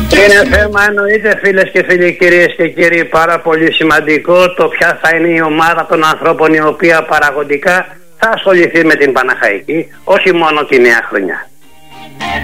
Είναι θέμα, εννοείται, φίλες και φίλοι, κυρίες και κύριοι, πάρα πολύ σημαντικό το ποια θα είναι η ομάδα των ανθρώπων η οποία παραγωγικά θα ασχοληθεί με την Παναχαϊκή, όχι μόνο τη νέα χρονιά.